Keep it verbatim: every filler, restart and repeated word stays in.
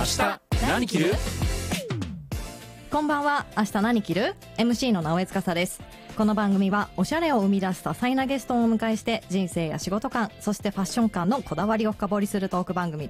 日何着る？ こんばんは。明日何着る？ エムシー の直江司です。この番組はおしゃれを生み出す多彩なゲストをお迎えして、人生や仕事観、そしてファッション観のこだわりを深掘りするトーク番組